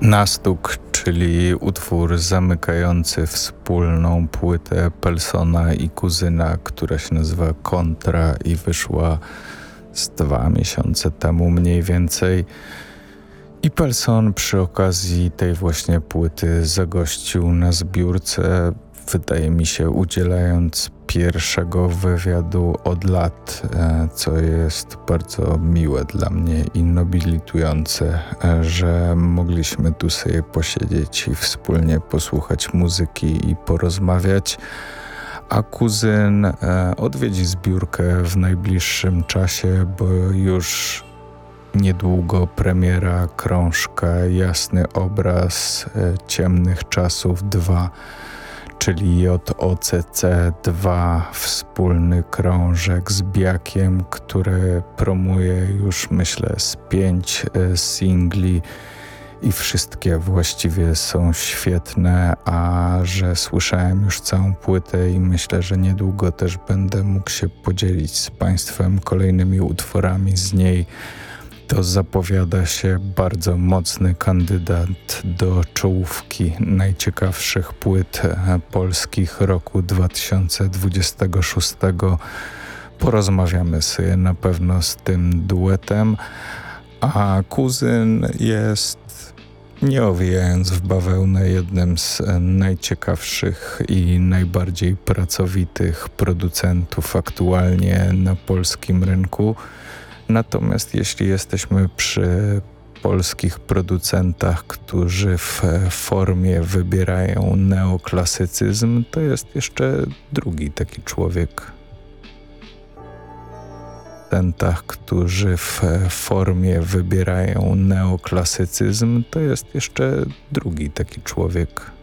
Nastuk, czyli utwór zamykający wspólną płytę Pelsona i Kuzyna, która się nazywa Kontra i wyszła z 2 miesiące temu mniej więcej. I Pelson przy okazji tej właśnie płyty zagościł na zbiórce, wydaje mi się, udzielając pierwszego wywiadu od lat, co jest bardzo miłe dla mnie i nobilitujące, że mogliśmy tu sobie posiedzieć i wspólnie posłuchać muzyki i porozmawiać. A Kuzyn odwiedzi zbiórkę w najbliższym czasie, bo już niedługo premiera krążka Jasny obraz ciemnych czasów 2, czyli JOCC 2, wspólny krążek z Biakiem, który promuje już myślę z 5 singli i wszystkie właściwie są świetne, a że słyszałem już całą płytę i myślę, że niedługo też będę mógł się podzielić z Państwem kolejnymi utworami z niej, to zapowiada się bardzo mocny kandydat do czołówki najciekawszych płyt polskich roku 2026. Porozmawiamy sobie na pewno z tym duetem, a Kuzyn jest, nie owijając w bawełnę, jednym z najciekawszych i najbardziej pracowitych producentów aktualnie na polskim rynku. Natomiast jeśli jesteśmy przy polskich producentach, którzy w formie wybierają neoklasycyzm, to jest jeszcze drugi taki człowiek. Którzy w formie wybierają neoklasycyzm, to jest jeszcze drugi taki człowiek.